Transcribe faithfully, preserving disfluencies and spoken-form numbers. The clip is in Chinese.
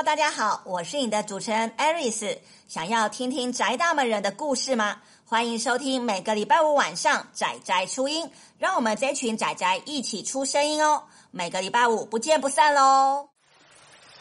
大家好，我是你的主持人 Aris。想要听听宅大们人的故事吗？欢迎收听每个礼拜五晚上宅宅出音，让我们这群宅宅一起出声音哦。每个礼拜五不见不散咯。